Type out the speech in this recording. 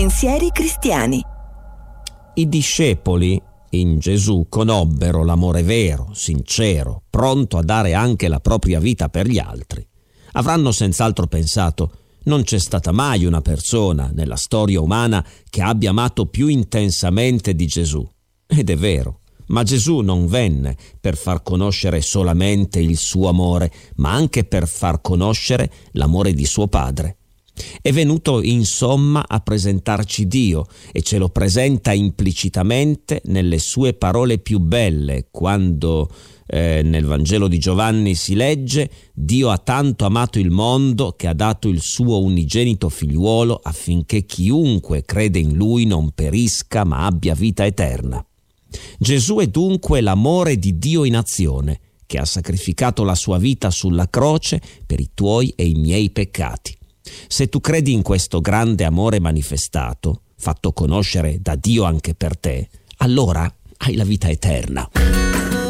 Pensieri cristiani. I discepoli in Gesù conobbero l'amore vero, sincero, pronto a dare anche la propria vita per gli altri. Avranno senz'altro pensato: non c'è stata mai una persona nella storia umana che abbia amato più intensamente di Gesù. Ed è vero, ma Gesù non venne per far conoscere solamente il suo amore, ma anche per far conoscere l'amore di suo Padre. È venuto insomma a presentarci Dio, e ce lo presenta implicitamente nelle sue parole più belle, quando nel Vangelo di Giovanni si legge: Dio ha tanto amato il mondo che ha dato il suo unigenito figliuolo affinché chiunque crede in lui non perisca ma abbia vita eterna. Gesù è dunque l'amore di Dio in azione, che ha sacrificato la sua vita sulla croce per i tuoi e i miei peccati. Se tu credi in questo grande amore manifestato, fatto conoscere da Dio anche per te, allora hai la vita eterna.